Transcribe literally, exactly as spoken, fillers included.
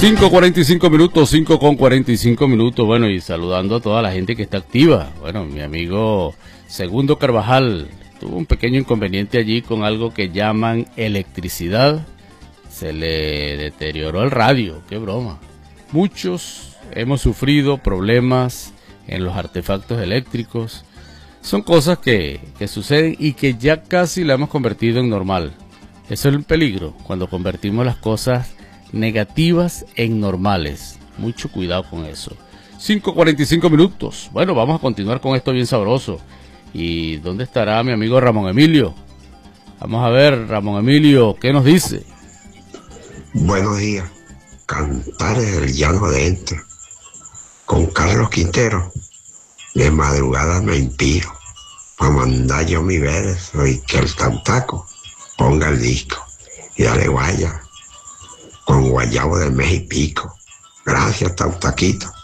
cinco cuarenta y cinco minutos, cinco con cuarenta y cinco minutos, bueno, y saludando a toda la gente que está activa. Bueno, mi amigo Segundo Carvajal tuvo un pequeño inconveniente allí con algo que llaman electricidad. Se le deterioró el radio, qué broma. Muchos hemos sufrido problemas en los artefactos eléctricos. Son cosas que, que suceden y que ya casi la hemos convertido en normal. Eso es el peligro, cuando convertimos las cosas negativas en normales. Mucho cuidado con eso. cinco cuarenta y cinco minutos. Bueno, vamos a continuar con esto bien sabroso. ¿Y dónde estará mi amigo Ramón Emilio? Vamos a ver, Ramón Emilio, ¿qué nos dice? Buenos días. Cantares del Llano Adentro, con Carlos Quintero. De madrugada me inspiro, para mandar yo mi verso y que el tautaco ponga el disco y dale guaya, con guayabo del mes y pico. Gracias, tautaquito.